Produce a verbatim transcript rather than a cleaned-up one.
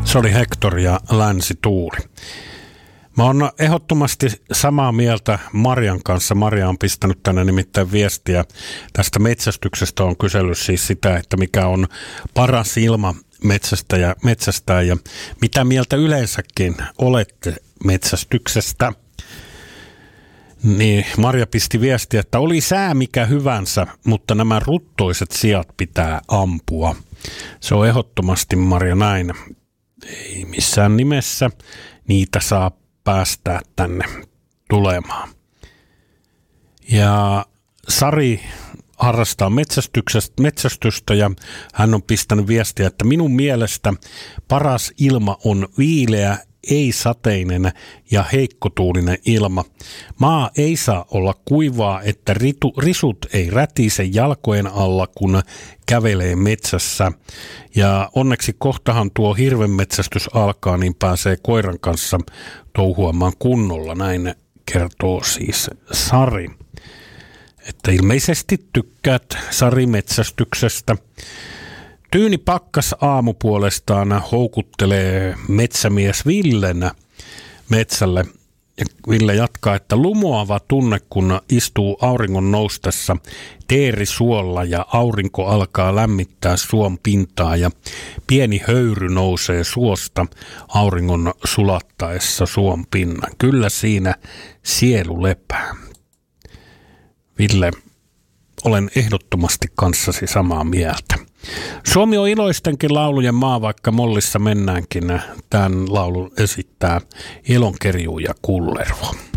Se oli Hector ja Länsituuli. Mä oon ehdottomasti samaa mieltä Marjan kanssa. Marja on pistänyt tänne nimittäin viestiä tästä metsästyksestä. On kysellyt siis sitä, että mikä on paras ilma metsästä ja metsästää ja mitä mieltä yleensäkin olette metsästyksestä. Niin Marja pisti viestiä, että oli sää mikä hyvänsä, mutta nämä ruttoiset siat pitää ampua. Se on ehdottomasti, Marja, näin. Ei missään nimessä niitä saa päästää tänne tulemaan. Ja Sari harrastaa metsästystä ja hän on pistänyt viestiä, että minun mielestä paras ilma on viileä, ei-sateinen ja heikkotuulinen ilma. Maa ei saa olla kuivaa, että ritu, risut ei rätise jalkojen alla, kun kävelee metsässä. Ja onneksi kohtahan tuo hirvenmetsästys alkaa, niin pääsee koiran kanssa touhuamaan kunnolla. Näin kertoo siis Sari. Että ilmeisesti tykkäät Sari metsästyksestä. Tyyni Pakkas aamu puolestaan houkuttelee metsämies Villen metsälle. Ja Ville jatkaa, että lumoava tunne, kun istuu auringon noustessa teerisuolla ja aurinko alkaa lämmittää suon pintaa ja pieni höyry nousee suosta auringon sulattaessa suon pinnan. Kyllä siinä sielu lepää. Ville, olen ehdottomasti kanssasi samaa mieltä. Suomi on iloistenkin laulujen maa, vaikka mollissa mennäänkin. Tämän laulun esittää Ilonkerju ja Kullervo.